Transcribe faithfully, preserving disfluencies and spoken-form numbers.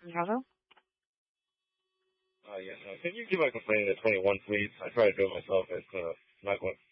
Hello? Uh, yes. Uh, can you give my complaint at twenty-one, please? I tried to do it myself. It's uh, not going.